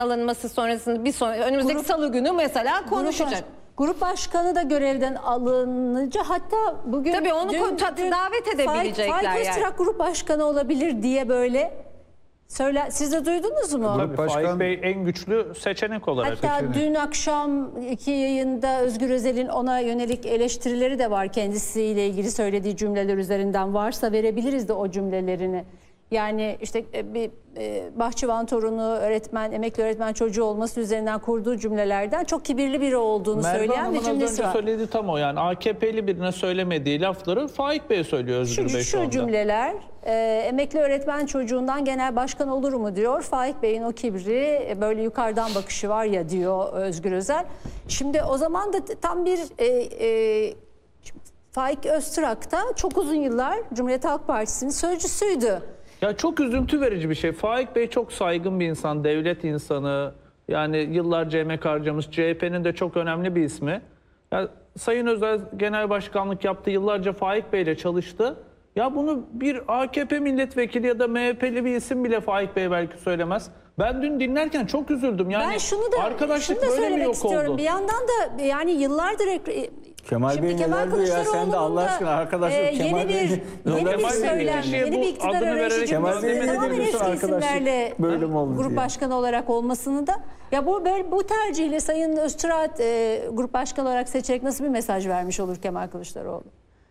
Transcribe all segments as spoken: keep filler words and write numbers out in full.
alınması sonrasında bir sonra önümüzdeki grup, salı günü mesela konuşacak. Grup, grup başkanı da görevden alınınca hatta bugün tabii onu dün, dün, davet edebilecekler. Faik Öztürk yani. Grup başkanı olabilir diye böyle söyler. Siz de duydunuz mu? Tabii Başkan... Faik Bey en güçlü seçenek olarak. Hatta seçenek. Dün akşam iki yayında Özgür Özel'in ona yönelik eleştirileri de var. Kendisiyle ilgili söylediği cümleler üzerinden varsa verebiliriz de o cümlelerini. Yani işte bir bahçıvan torunu öğretmen, emekli öğretmen çocuğu olması üzerinden kurduğu cümlelerden çok kibirli biri olduğunu Merve söyleyen bir cümlesi var. söylediği tam o yani A K P'li birine söylemediği lafları Faik Bey söylüyor Özgür şu, Bey şu Şu anda. cümleler e, emekli öğretmen çocuğundan genel başkan olur mu diyor. Faik Bey'in o kibri böyle yukarıdan bakışı var ya diyor Özgür Özel. Şimdi o zaman da tam bir e, e, Faik Öztürk da çok uzun yıllar Cumhuriyet Halk Partisi'nin sözcüsüydü. Ya çok üzüntü verici bir şey. Faik Bey çok saygın bir insan, devlet insanı. Yani yıllarca emek harcamış. C H P'nin de çok önemli bir ismi. Ya, Sayın Özel genel başkanlık yaptı. Yıllarca Faik Bey ile çalıştı. Ya bunu bir A K P milletvekili ya da M H P'li bir isim bile Faik Bey belki söylemez. Ben dün dinlerken çok üzüldüm. Yani ben şunu da, arkadaşlık şunu da böyle mi yok istiyorum. oldu? Bir yandan da yani yıllardır Kemal Bey neler diyor ya sen de Allah aşkına arkadaşım e, Kemal yeni bir, Bey yeni bir söylem, yeni bir iktidar arayışı Kemal Bey ne diyorsun arkadaşlık böyle mi oldu grup diye. başkanı olarak olmasını da ya bu bu tercihle Sayın Öztürk e, grup başkanı olarak seçerek nasıl bir mesaj vermiş olur Kemal Kılıçdaroğlu?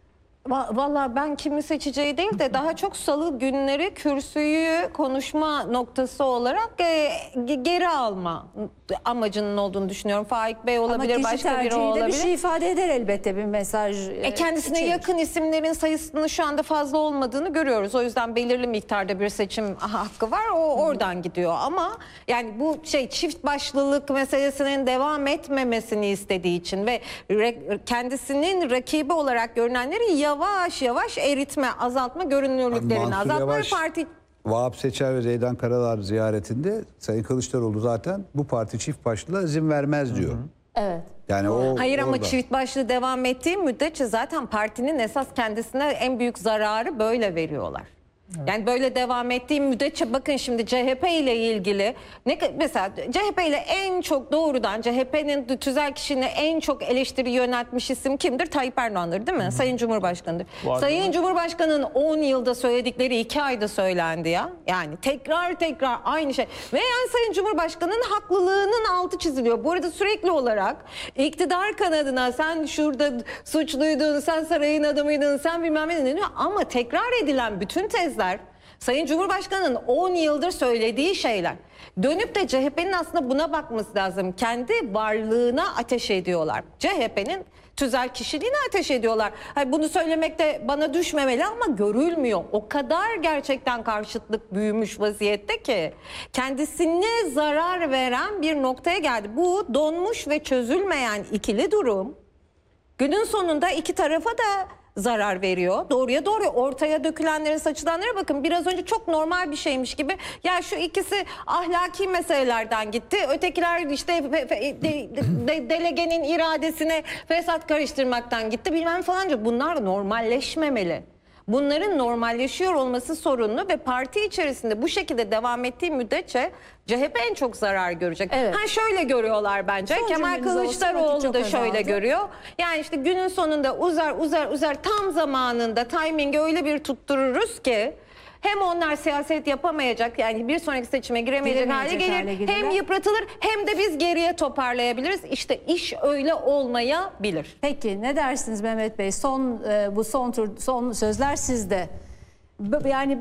Vallahi ben kimi seçeceği değil de daha çok salı günleri kürsüyü konuşma noktası olarak geri alma amacının olduğunu düşünüyorum. Faik Bey olabilir, ama başka biri olabilir. Bir şey ifade eder elbette bir mesaj. E kendisine içerir. Yakın isimlerin sayısının şu anda fazla olmadığını görüyoruz. O yüzden belirli miktarda bir seçim hakkı var. O oradan gidiyor ama yani bu şey çift başlılık meselesinin devam etmemesini istediği için ve kendisinin rakibi olarak görünenleri yavaş yavaş eritme, azaltma, görünürlüklerini azaltma ve parti... Vahap Seçer ve Zeydan Karalar ziyaretinde Sayın Kılıçdaroğlu zaten bu parti çift başlılığa izin vermez diyor. Hı hı. Evet. Yani o Hayır ama orada. çift başlı devam ettiği müddetçe zaten partinin esas kendisine en büyük zararı böyle veriyorlar. Evet. Yani böyle devam ettiği müddetçe bakın şimdi C H P ile ilgili ne mesela C H P ile en çok doğrudan C H P'nin tüzel kişiliğine en çok eleştiri yöneltmiş isim kimdir? Tayyip Erdoğan'dır değil mi? Hı-hı. Sayın Cumhurbaşkanı'dır. Var Sayın mi? Cumhurbaşkanı'nın on yılda söyledikleri iki ayda söylendi ya. Yani tekrar tekrar aynı şey. Ve yani Sayın Cumhurbaşkanı'nın haklılığının altı çiziliyor. Bu arada sürekli olarak iktidar kanadına sen şurada suçluydun, sen sarayın adamıydın, sen bilmem ne deniyor. Ama tekrar edilen bütün tezler Sayın Cumhurbaşkanı'nın on yıldır söylediği şeyler. Dönüp de C H P'nin aslında buna bakması lazım. Kendi varlığına ateş ediyorlar. C H P'nin tüzel kişiliğine ateş ediyorlar. Hayır, bunu söylemek de bana düşmemeli ama görülmüyor. O kadar gerçekten karşıtlık büyümüş vaziyette ki kendisine zarar veren bir noktaya geldi. Bu donmuş ve çözülmeyen ikili durum günün sonunda iki tarafa da zarar veriyor. Doğruya doğru ortaya dökülenlerin, saçılanlara bakın. Biraz önce çok normal bir şeymiş gibi. Ya şu ikisi ahlaki meselelerden gitti. Ötekiler işte de, de, de, delegenin iradesine fesat karıştırmaktan gitti. Bilmem falanca. Bunlar normalleşmemeli. Bunların normalleşiyor olması sorunlu ve parti içerisinde bu şekilde devam ettiği müddetçe C H P en çok zarar görecek. Evet. Ha şöyle görüyorlar bence. Son Kemal Kılıçdaroğlu da şöyle azaldı. Görüyor. Yani işte günün sonunda uzar uzar uzar tam zamanında timing'i öyle bir tuttururuz ki hem onlar siyaset yapamayacak yani bir sonraki seçime giremeyecek hale gelir. Hale hem yıpratılır hem de biz geriye toparlayabiliriz. İşte iş öyle olmayabilir. Peki ne dersiniz Mehmet Bey? Son e, bu son tur son sözler sizde. Yani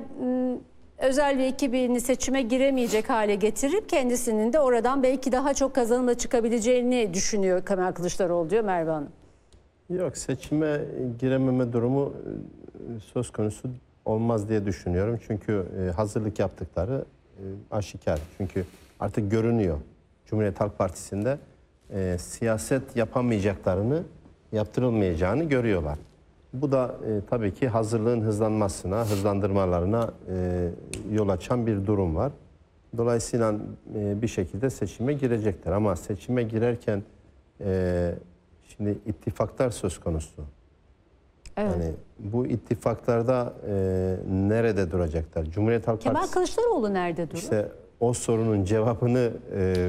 Özel ve ekibini seçime giremeyecek hale getirip kendisinin de oradan belki daha çok kazanımla çıkabileceğini düşünüyor Kemal Kılıçdaroğlu diyor Merve Hanım. Yok, seçime girememe durumu söz konusu olmaz diye düşünüyorum. Çünkü hazırlık yaptıkları aşikar. Çünkü artık görünüyor. Cumhuriyet Halk Partisi'nde e, siyaset yapamayacaklarını, yaptırılmayacağını görüyorlar. Bu da e, tabii ki hazırlığın hızlanmasına, hızlandırmalarına e, yol açan bir durum var. Dolayısıyla e, bir şekilde seçime girecekler. Ama seçime girerken e, şimdi ittifaklar söz konusu. Evet. Yani bu ittifaklarda e, nerede duracaklar? Cumhuriyet Halk Kemal Partisi... Kılıçdaroğlu nerede durur? İşte o sorunun cevabını e,